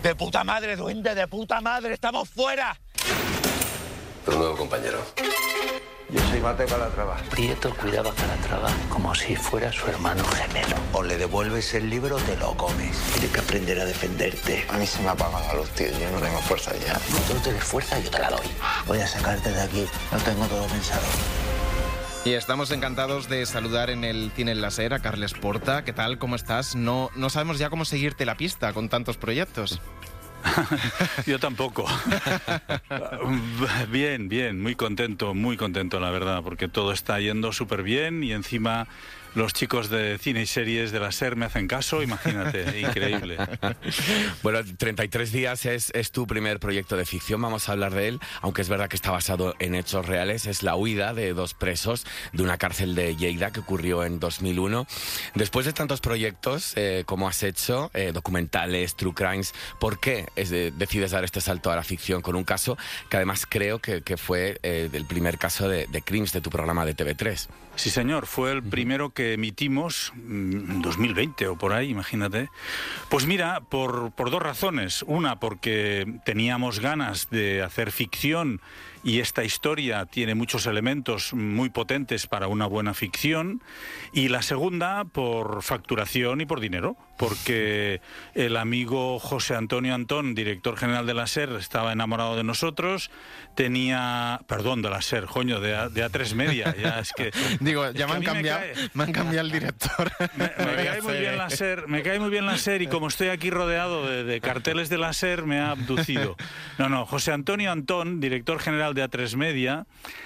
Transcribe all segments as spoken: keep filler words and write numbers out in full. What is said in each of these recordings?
¡De puta madre, duende, de puta madre! ¡Estamos fuera! Tu nuevo compañero. Yo soy Mateo Calatrava. Prieto cuidaba a Calatrava como si fuera su hermano gemelo. O le devuelves el libro o te lo comes. Tienes que aprender a defenderte. A mí se me apaga la luz, tío. Yo no tengo fuerza ya. Tú no tienes fuerza, yo te la doy. Voy a sacarte de aquí. Lo tengo todo pensado. Y estamos encantados de saludar en el Cine en la Ser a Carles Porta. ¿Qué tal? ¿Cómo estás? No, no sabemos ya cómo seguirte la pista con tantos proyectos. Yo tampoco. Bien, bien, muy contento, muy contento, la verdad, porque todo está yendo súper bien y encima los chicos de cine y series de la SER me hacen caso, imagínate, increíble. Bueno, treinta y tres días es, es tu primer proyecto de ficción, vamos a hablar de él, aunque es verdad que está basado en hechos reales. Es la huida de dos presos de una cárcel de Lleida que ocurrió en dos mil uno. Después de tantos proyectos eh, como has hecho, eh, documentales, true crimes, ¿por qué es de, decides dar este salto a la ficción con un caso que además creo que, que fue eh, el primer caso de, de Crims de tu programa de T V tres? Sí, señor, fue el primero que emitimos en dos mil veinte o por ahí, imagínate. Pues mira, por, por dos razones. Una, porque teníamos ganas de hacer ficción y esta historia tiene muchos elementos muy potentes para una buena ficción. Y la segunda, por facturación y por dinero, porque el amigo José Antonio Antón, director general de la SER, estaba enamorado de nosotros, tenía... Perdón, de la SER, coño, de, A, de A tres Media, ya es que... Digo, ya me han, cambiado, me, cae, me han cambiado el director. Me, me, cae muy bien la SER, me cae muy bien la SER y como estoy aquí rodeado de, de carteles de la SER, me ha abducido. No, no, José Antonio Antón, director general de A tres Media,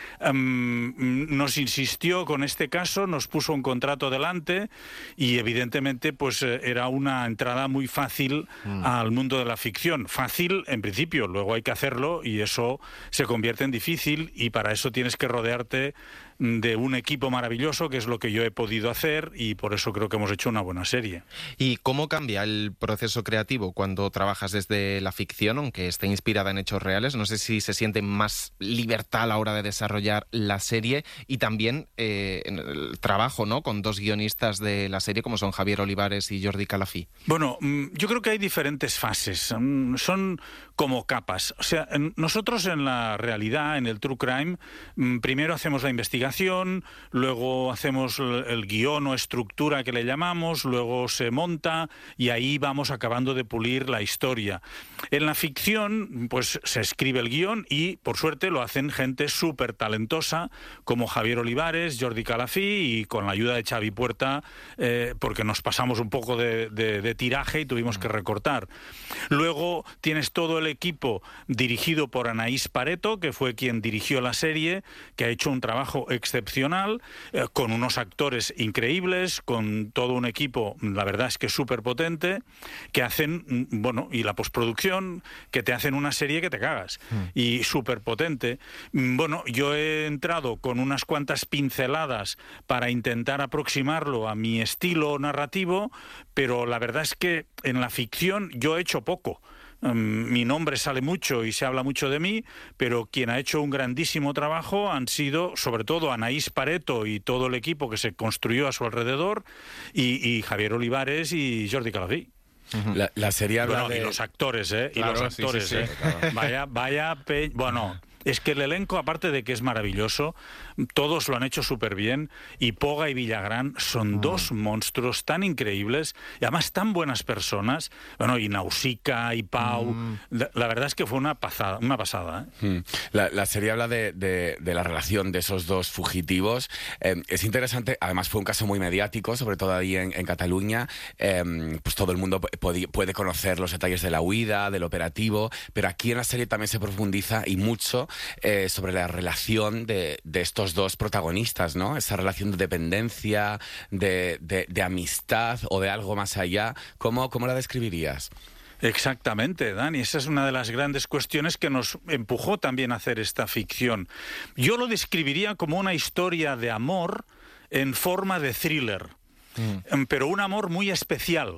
um, nos insistió con este caso, nos puso un contrato delante y evidentemente pues era una entrada muy fácil mm. al mundo de la ficción. Fácil en principio, luego hay que hacerlo y eso se convierte en difícil y para eso tienes que rodearte de un equipo maravilloso, que es lo que yo he podido hacer y por eso creo que hemos hecho una buena serie. ¿Y cómo cambia el proceso creativo cuando trabajas desde la ficción, aunque esté inspirada en hechos reales? No sé si se siente más libertad a la hora de desarrollar la serie y también eh, en el trabajo, ¿no?, con dos guionistas de la serie como son Javier Olivares y Jordi Calafí. Bueno, yo creo que hay diferentes fases, son como capas. O sea, nosotros en la realidad, en el True Crime, primero hacemos la investigación, luego hacemos el guión o estructura que le llamamos, luego se monta y ahí vamos acabando de pulir la historia. En la ficción, pues se escribe el guión y, por suerte, lo hacen gente súper talentosa como Javier Olivares, Jordi Calafí y con la ayuda de Xavi Puerta, eh, porque nos pasamos un poco de, de, de tiraje y tuvimos que recortar. Luego tienes todo el equipo dirigido por Anaís Pareto, que fue quien dirigió la serie, que ha hecho un trabajo excepcional, eh, con unos actores increíbles, con todo un equipo, la verdad es que súper potente, que hacen, bueno, y la postproducción, que te hacen una serie que te cagas, mm. y súper potente. Bueno, yo he entrado con unas cuantas pinceladas para intentar aproximarlo a mi estilo narrativo, pero la verdad es que en la ficción yo he hecho poco. Um, mi nombre sale mucho y se habla mucho de mí, pero quien ha hecho un grandísimo trabajo han sido, sobre todo, Anaís Pareto y todo el equipo que se construyó a su alrededor, y, y Javier Olivares y Jordi Calafí. La, la serie habla bueno, de... y los actores, ¿eh? Claro, y los actores, sí, sí, sí. ¿eh? Claro. Vaya, vaya... Pe... Bueno... Es que el elenco, aparte de que es maravilloso, todos lo han hecho súper bien, y Poga y Villagrán son mm. dos monstruos tan increíbles y además tan buenas personas. Bueno, y Nausicaa y Pau, mm. la, la verdad es que fue una pasada, una pasada, ¿eh? Mm. La, la serie habla de, de, de la relación de esos dos fugitivos. Eh, es interesante, además fue un caso muy mediático, sobre todo ahí en, en Cataluña. Eh, pues todo el mundo puede, puede conocer los detalles de la huida, del operativo, pero aquí en la serie también se profundiza y mucho Eh, sobre la relación de, de estos dos protagonistas, ¿no? Esa relación de dependencia, de, de, de amistad o de algo más allá. ¿Cómo, cómo la describirías? Exactamente, Dani. Esa es una de las grandes cuestiones que nos empujó también a hacer esta ficción. Yo lo describiría como una historia de amor en forma de thriller, mm. pero un amor muy especial.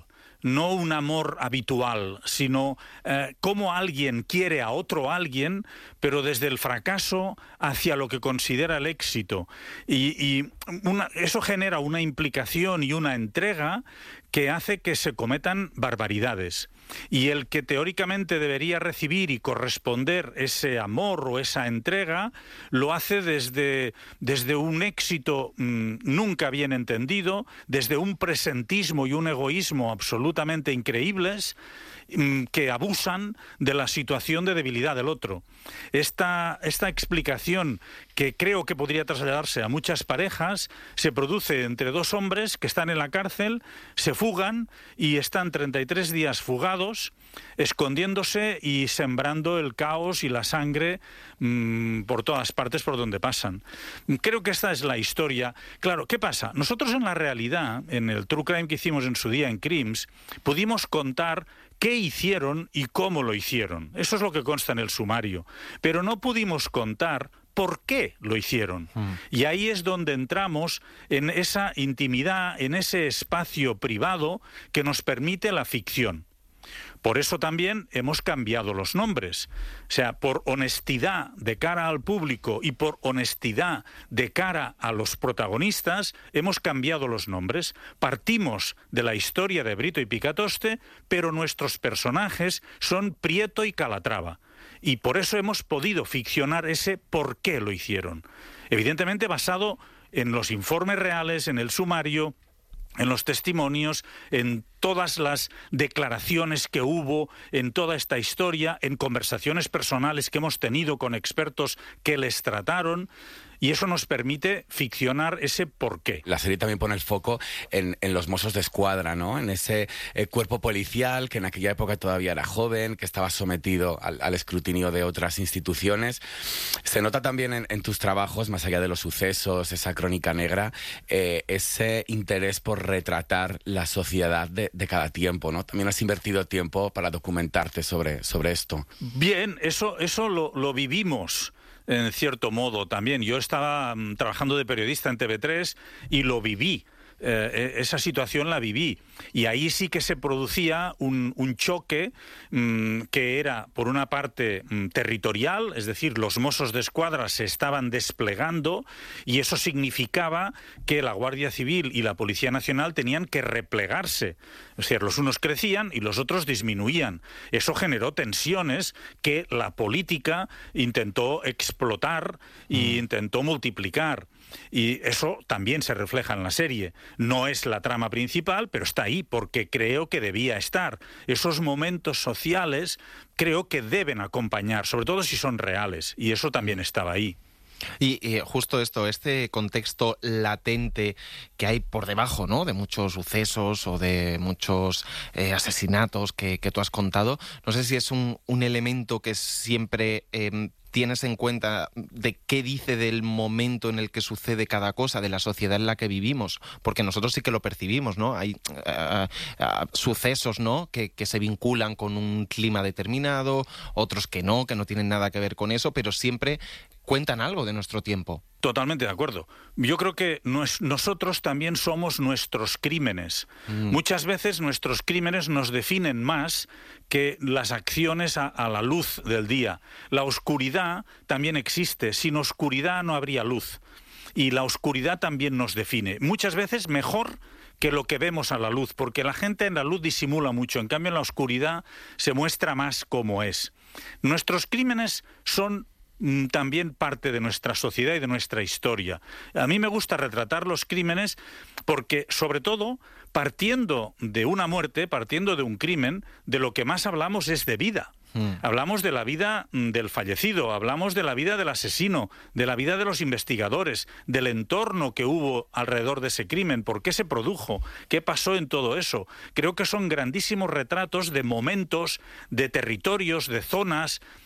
no un amor habitual, sino eh, cómo alguien quiere a otro alguien, pero desde el fracaso hacia lo que considera el éxito. Y, y una, eso genera una implicación y una entrega que hace que se cometan barbaridades. Y el que teóricamente debería recibir y corresponder ese amor o esa entrega, lo hace desde, desde un éxito mmm, nunca bien entendido, desde un presentismo y un egoísmo absolutamente increíbles, mmm, que abusan de la situación de debilidad del otro. Esta, esta explicación, que creo que podría trasladarse a muchas parejas, se produce entre dos hombres que están en la cárcel, se fugan y están treinta y tres días fugados, escondiéndose y sembrando el caos y la sangre mmm, por todas partes por donde pasan. Creo que esta es la historia. Claro, ¿qué pasa? Nosotros en la realidad, en el True Crime que hicimos en su día en Crims, pudimos contar qué hicieron y cómo lo hicieron. Eso es lo que consta en el sumario. Pero no pudimos contar por qué lo hicieron. Mm. Y ahí es donde entramos en esa intimidad, en ese espacio privado que nos permite la ficción. Por eso también hemos cambiado los nombres. O sea, por honestidad de cara al público y por honestidad de cara a los protagonistas, hemos cambiado los nombres. Partimos de la historia de Brito y Picatoste, pero nuestros personajes son Prieto y Calatrava. Y por eso hemos podido ficcionar ese por qué lo hicieron. Evidentemente basado en los informes reales, en el sumario, en los testimonios, en todas las declaraciones que hubo en toda esta historia, en conversaciones personales que hemos tenido con expertos que les trataron, y eso nos permite ficcionar ese porqué. La serie también pone el foco en, en los Mossos de Escuadra, ¿no? En ese eh, cuerpo policial que en aquella época todavía era joven, que estaba sometido al, al escrutinio de otras instituciones. Se nota también en, en tus trabajos, más allá de los sucesos, esa crónica negra, eh, ese interés por retratar la sociedad de, de cada tiempo, ¿no? También has invertido tiempo para documentarte sobre, sobre esto. Bien, eso, eso lo, lo vivimos. En cierto modo también. Yo estaba um, trabajando de periodista en T V tres y lo viví. Eh, esa situación la viví. Y ahí sí que se producía un, un choque mmm, que era, por una parte, mmm, territorial, es decir, los Mossos de Escuadra se estaban desplegando y eso significaba que la Guardia Civil y la Policía Nacional tenían que replegarse. Es decir, los unos crecían y los otros disminuían. Eso generó tensiones que la política intentó explotar e mm. intentó multiplicar. Y eso también se refleja en la serie. No es la trama principal, pero está ahí porque creo que debía estar. Esos momentos sociales creo que deben acompañar, sobre todo si son reales, y eso también estaba ahí. Y, y justo esto, este contexto latente que hay por debajo, ¿no?, de muchos sucesos o de muchos eh, asesinatos que, que tú has contado, no sé si es un, un elemento que siempre eh, tienes en cuenta de qué dice del momento en el que sucede cada cosa, de la sociedad en la que vivimos, porque nosotros sí que lo percibimos, ¿no? Hay uh, uh, sucesos, ¿no?, que, que se vinculan con un clima determinado, otros que no, que no tienen nada que ver con eso, pero siempre cuentan algo de nuestro tiempo. Totalmente de acuerdo. Yo creo que nos, nosotros también somos nuestros crímenes. Mm. Muchas veces nuestros crímenes nos definen más que las acciones a, a la luz del día. La oscuridad también existe. Sin oscuridad no habría luz. Y la oscuridad también nos define. Muchas veces mejor que lo que vemos a la luz, porque la gente en la luz disimula mucho. En cambio, en la oscuridad se muestra más como es. Nuestros crímenes son también parte de nuestra sociedad y de nuestra historia. A mí me gusta retratar los crímenes porque, sobre todo, partiendo de una muerte, partiendo de un crimen, de lo que más hablamos es de vida. Mm. Hablamos de la vida del fallecido, hablamos de la vida del asesino, de la vida de los investigadores, del entorno que hubo alrededor de ese crimen, por qué se produjo, qué pasó en todo eso. Creo que son grandísimos retratos de momentos, de territorios, de zonas,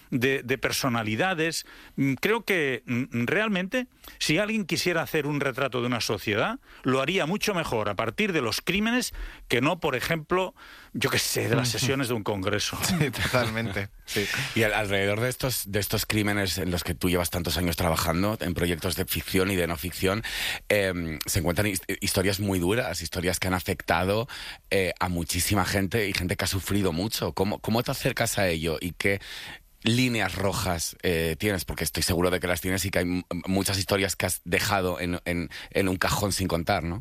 de, de personalidades. Creo que realmente, si alguien quisiera hacer un retrato de una sociedad, lo haría mucho mejor a partir de los crímenes que no, por ejemplo, yo qué sé, de las sesiones de un congreso. Sí, totalmente. Sí. Y al, alrededor de estos, de estos crímenes en los que tú llevas tantos años trabajando, en proyectos de ficción y de no ficción, eh, se encuentran his- historias muy duras, historias que han afectado eh, a muchísima gente y gente que ha sufrido mucho. ¿Cómo, cómo te acercas a ello y qué líneas rojas eh, tienes? Porque estoy seguro de que las tienes y que hay m- muchas historias que has dejado en, en, en un cajón sin contar, ¿no?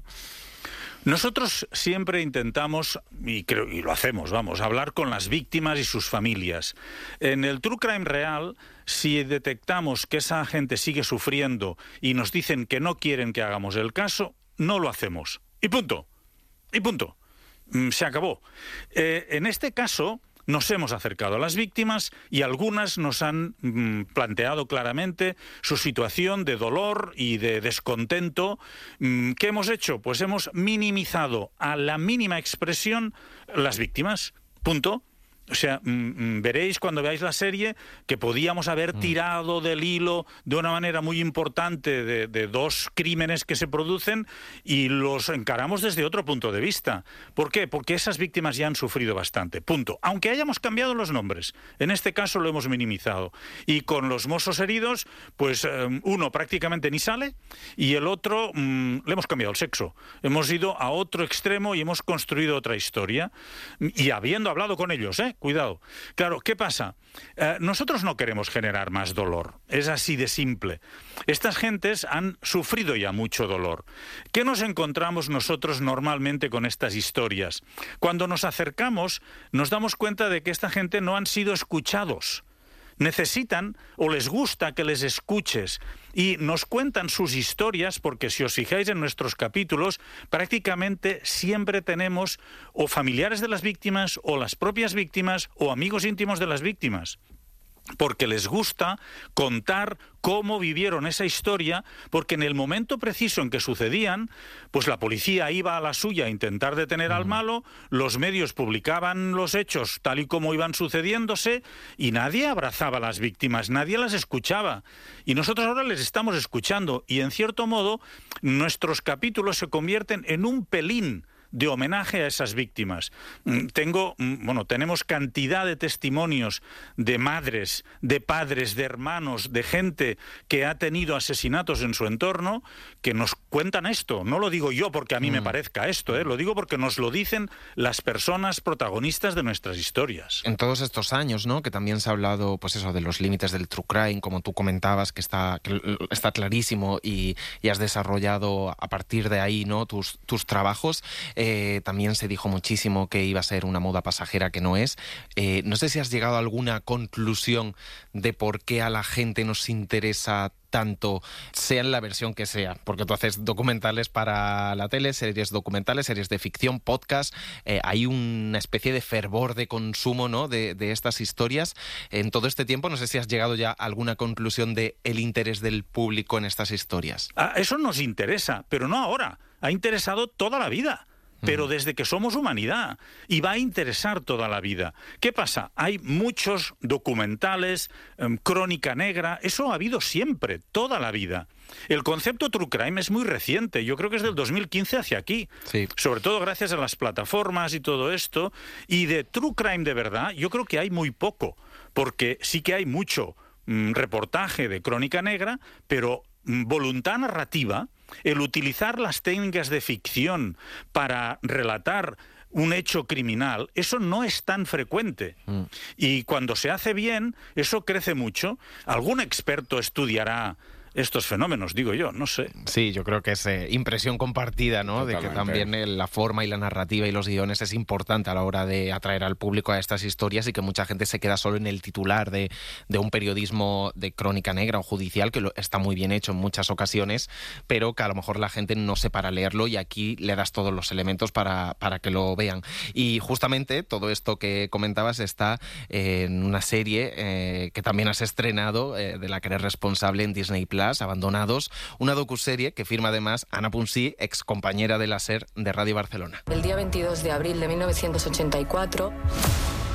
Nosotros siempre intentamos, y, creo, y lo hacemos, vamos, hablar con las víctimas y sus familias. En el True Crime real, si detectamos que esa gente sigue sufriendo y nos dicen que no quieren que hagamos el caso, no lo hacemos. Y punto. Y punto. Mm, Se acabó. Eh, en este caso, nos hemos acercado a las víctimas y algunas nos han mm, planteado claramente su situación de dolor y de descontento. Mm, ¿Qué hemos hecho? Pues hemos minimizado a la mínima expresión las víctimas. Punto. O sea, mm, veréis cuando veáis la serie que podíamos haber tirado del hilo de una manera muy importante de, de dos crímenes que se producen y los encaramos desde otro punto de vista. ¿Por qué? Porque esas víctimas ya han sufrido bastante. Punto. Aunque hayamos cambiado los nombres. En este caso lo hemos minimizado. Y con los mozos heridos, pues eh, uno prácticamente ni sale y el otro mm, le hemos cambiado el sexo. Hemos ido a otro extremo y hemos construido otra historia. Y habiendo hablado con ellos, ¿eh? Cuidado. Claro, ¿qué pasa? Eh, nosotros no queremos generar más dolor. Es así de simple. Estas gentes han sufrido ya mucho dolor. ¿Qué nos encontramos nosotros normalmente con estas historias? Cuando nos acercamos, nos damos cuenta de que esta gente no han sido escuchados. Necesitan o les gusta que les escuches y nos cuentan sus historias porque si os fijáis en nuestros capítulos prácticamente siempre tenemos o familiares de las víctimas o las propias víctimas o amigos íntimos de las víctimas. Porque les gusta contar cómo vivieron esa historia, porque en el momento preciso en que sucedían, pues la policía iba a la suya a intentar detener al malo, los medios publicaban los hechos tal y como iban sucediéndose y nadie abrazaba a las víctimas, nadie las escuchaba. Y nosotros ahora les estamos escuchando y en cierto modo nuestros capítulos se convierten en un pelín de homenaje a esas víctimas. Tengo, bueno, tenemos cantidad de testimonios de madres, de padres, de hermanos, de gente que ha tenido asesinatos en su entorno que nos cuentan esto. No lo digo yo porque a mí mm. me parezca esto, ¿eh? Lo digo porque nos lo dicen las personas protagonistas de nuestras historias. En todos estos años, ¿no? Que también se ha hablado, pues eso, de los límites del true crime, como tú comentabas, que está, que está clarísimo y, y has desarrollado a partir de ahí, ¿no? Tus, tus trabajos. Eh, también se dijo muchísimo que iba a ser una moda pasajera que no es. Eh, no sé si has llegado a alguna conclusión de por qué a la gente nos interesa tanto, sea en la versión que sea, porque tú haces documentales para la tele, series documentales, series de ficción, podcast, eh, hay una especie de fervor de consumo, ¿no? de, de estas historias. En todo este tiempo, no sé si has llegado ya a alguna conclusión de el interés del público en estas historias. Ah, eso nos interesa, pero no ahora. Ha interesado toda la vida. Pero desde que somos humanidad, y va a interesar toda la vida. ¿Qué pasa? Hay muchos documentales, eh, crónica negra, eso ha habido siempre, toda la vida. El concepto True Crime es muy reciente, yo creo que es del dos mil quince hacia aquí, sí. Sobre todo gracias a las plataformas y todo esto, y de True Crime de verdad yo creo que hay muy poco, porque sí que hay mucho mm, reportaje de crónica negra, pero mm, voluntad narrativa, el utilizar las técnicas de ficción para relatar un hecho criminal, eso no es tan frecuente. Mm. Y cuando se hace bien, eso crece mucho. Algún experto estudiará estos fenómenos, digo yo, no sé. Sí, yo creo que es eh, impresión compartida, ¿no? Totalmente. De que también eh, la forma y la narrativa y los guiones es importante a la hora de atraer al público a estas historias y que mucha gente se queda solo en el titular de, de un periodismo de crónica negra o judicial, que lo, está muy bien hecho en muchas ocasiones, pero que a lo mejor la gente no se para leerlo y aquí le das todos los elementos para, para que lo vean. Y justamente todo esto que comentabas está eh, en una serie eh, que también has estrenado, eh, de la que eres responsable en Disney Plus, Abandonados, una docuserie que firma además Ana Punsí, ex compañera de la SER de Radio Barcelona. El día veintidós de abril de mil novecientos ochenta y cuatro,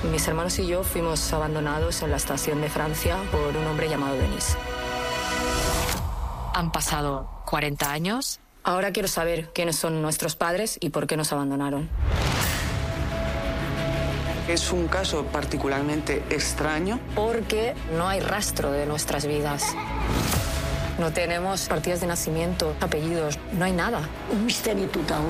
Mis hermanos y yo fuimos abandonados en la estación de Francia por un hombre llamado Denis. Han pasado cuarenta años. Ahora quiero saber quiénes son nuestros padres y por qué nos abandonaron. Es un caso particularmente extraño. Porque no hay rastro de nuestras vidas. No tenemos partidas de nacimiento, apellidos, no hay nada. Un misterio total.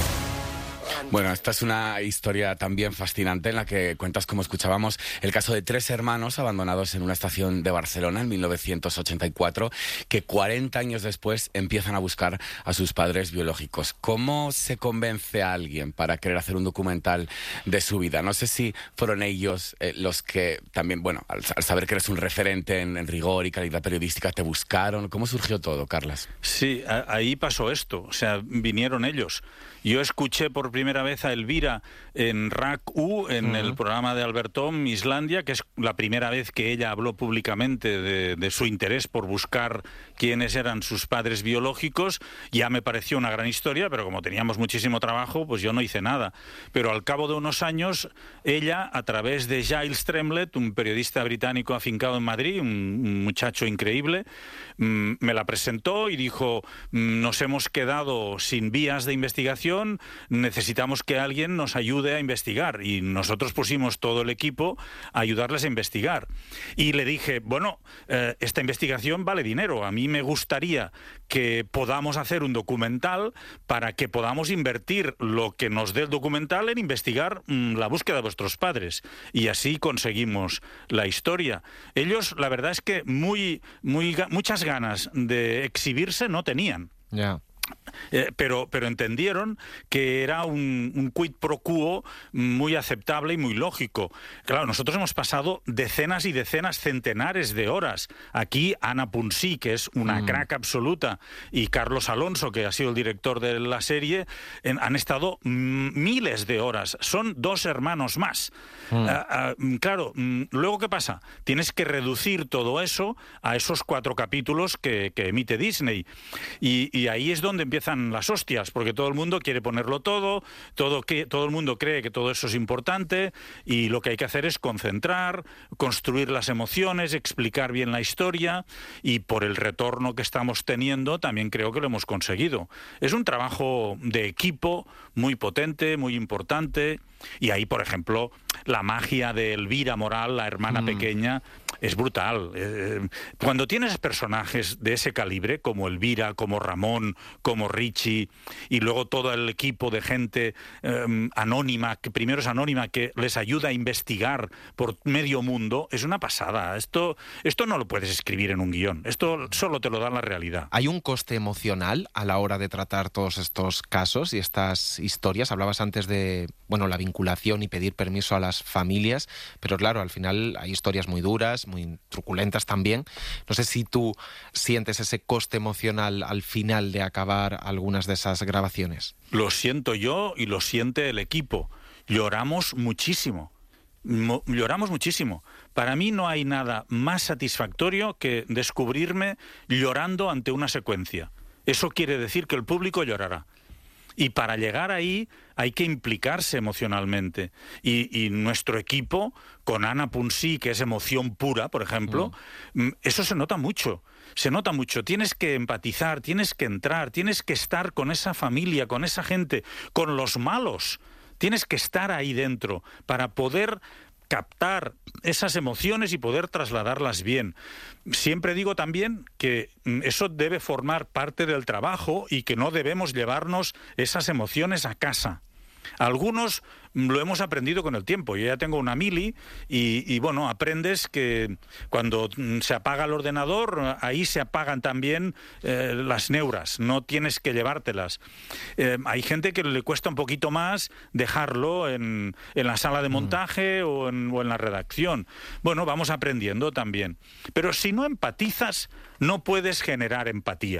Bueno, esta es una historia también fascinante en la que cuentas, como escuchábamos, el caso de tres hermanos abandonados en una estación de Barcelona en mil novecientos ochenta y cuatro, que cuarenta años después empiezan a buscar a sus padres biológicos. ¿Cómo se convence a alguien para querer hacer un documental de su vida? No sé si fueron ellos eh, los que también, bueno, al, al saber que eres un referente en, en rigor y calidad periodística, te buscaron. ¿Cómo surgió todo, Carlas? Sí, a, ahí pasó esto. O sea, vinieron ellos. Yo escuché por primera vez a Elvira en R A C U, en uh-huh. el programa de Albertom, Islandia, que es la primera vez que ella habló públicamente de, de su interés por buscar quiénes eran sus padres biológicos. Ya me pareció una gran historia, pero como teníamos muchísimo trabajo, pues yo no hice nada. Pero al cabo de unos años, ella, a través de Giles Tremlett, un periodista británico afincado en Madrid, un, un muchacho increíble, mmm, me la presentó y dijo, nos hemos quedado sin vías de investigación, necesitamos que alguien nos ayude a investigar, y nosotros pusimos todo el equipo a ayudarles a investigar. Y le dije, bueno, eh, esta investigación vale dinero, a mí me gustaría que podamos hacer un documental para que podamos invertir lo que nos dé el documental en investigar mmm, la búsqueda de vuestros padres, y así conseguimos la historia. Ellos, la verdad es que muy, muy, muchas ganas de exhibirse no tenían. Ya. Yeah. Eh, pero, pero entendieron que era un, un quid pro quo muy aceptable y muy lógico. Claro, nosotros hemos pasado decenas y decenas, centenares de horas. Aquí Ana Punsí, que es una mm. crack absoluta, y Carlos Alonso, que ha sido el director de la serie, en, han estado miles de horas. Son dos hermanos más. Mm. Uh, uh, claro, luego ¿qué pasa? Tienes que reducir todo eso a esos cuatro capítulos que, que emite Disney. Y, y ahí es donde empiezan las hostias, porque todo el mundo quiere ponerlo todo, todo, que, todo el mundo cree que todo eso es importante, y lo que hay que hacer es concentrar, construir las emociones, explicar bien la historia, y por el retorno que estamos teniendo también creo que lo hemos conseguido. Es un trabajo de equipo muy potente, muy importante, y ahí, por ejemplo, la magia de Elvira Moral, la hermana mm. pequeña, es brutal. Eh, cuando tienes personajes de ese calibre, como Elvira, como Ramón, como Richie, y luego todo el equipo de gente eh, anónima, que primero es anónima, que les ayuda a investigar por medio mundo, es una pasada. Esto, esto no lo puedes escribir en un guión, esto solo te lo da la realidad. ¿Hay un coste emocional a la hora de tratar todos estos casos y estas historias? Hablabas antes de, bueno, la vinculación y pedir permiso a las familias, pero claro, al final hay historias muy duras, muy truculentas también. No sé si tú sientes ese coste emocional al final de acabar algunas de esas grabaciones. Lo siento yo y lo siente el equipo. Lloramos muchísimo. Mo- lloramos muchísimo. Para mí no hay nada más satisfactorio que descubrirme llorando ante una secuencia. Eso quiere decir que el público llorará. Y para llegar ahí hay que implicarse emocionalmente. Y, y nuestro equipo, con Ana Punsí, que es emoción pura, por ejemplo, mm. eso se nota mucho. Se nota mucho. Tienes que empatizar, tienes que entrar, tienes que estar con esa familia, con esa gente, con los malos. Tienes que estar ahí dentro para poder captar esas emociones y poder trasladarlas bien. Siempre digo también que eso debe formar parte del trabajo y que no debemos llevarnos esas emociones a casa. Algunos lo hemos aprendido con el tiempo. Yo ya tengo una mili y, y bueno, aprendes que cuando se apaga el ordenador, ahí se apagan también eh, las neuras, no tienes que llevártelas. Eh, hay gente que le cuesta un poquito más dejarlo en, en la sala de montaje mm. o, en, o en la redacción. Bueno, vamos aprendiendo también. Pero si no empatizas, no puedes generar empatía.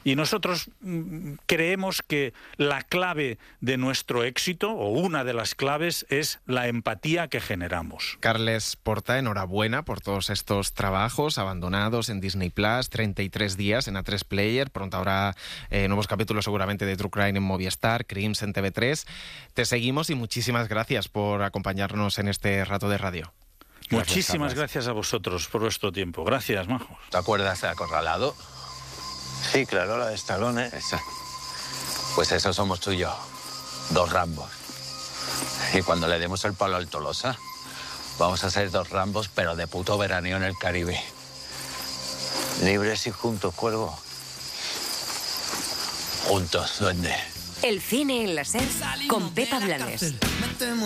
Y nosotros mm, creemos que la clave de nuestro éxito, o una de las claves, es la empatía que generamos. Carles Porta, enhorabuena por todos estos trabajos abandonados en Disney Plus, treinta y tres días en A tres Player, pronto habrá eh, nuevos capítulos seguramente de True Crime en Movistar, Crims en T V tres. Te seguimos y muchísimas gracias por acompañarnos en este rato de radio. Gracias, Muchísimas Carles. gracias a vosotros por vuestro tiempo. Gracias, majos. ¿Te acuerdas de Acorralado? Sí, claro, la de Stallone. Esa. Pues eso somos tú y yo. Dos Rambos. Y cuando le demos el palo al Tolosa, vamos a ser dos Rambos, pero de puto veraneo en el Caribe. Libres y juntos, Cuervo. Juntos, duende. El cine en la SER con Pepa Blanes.